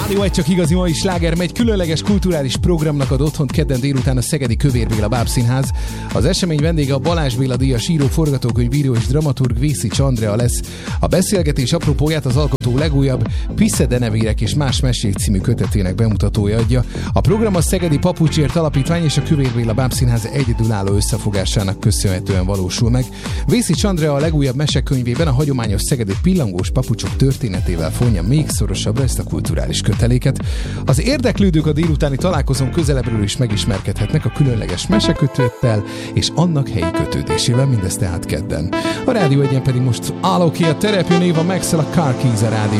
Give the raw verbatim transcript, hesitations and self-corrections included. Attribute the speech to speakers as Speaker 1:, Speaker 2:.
Speaker 1: Rádió egy csak igazi mai sláger megy, különleges kulturális programnak ad otthont kedden délután a szegedi Kövér Béla Bábszínház. Az esemény vendége a Balázs Béla díjas író, forgatókönyvíró és dramaturg Vészics Andrea lesz. A beszélgetés apropóját az alkotó legújabb Pisze denevérek és más mesék című kötetének bemutatója adja. A program a Szegedi Papucsért Alapítvány és a Kövér Béla Bábszínház egyedülálló összefogásának köszönhetően valósul meg. Vészics Andrea a legújabb mesekönyvében a hagyományos szegedi pillangós papucsok történetével fonja még szorosabbra ezt a kulturális köteléket. Az érdeklődők a délutáni találkozón közelebbről is megismerkedhetnek a különleges mesekötőttel és annak helyi kötődésével, mindez tehát kedden. A Rádió egyen pedig most állok ki a terepjön éva Maxel a Car Keys a rádió.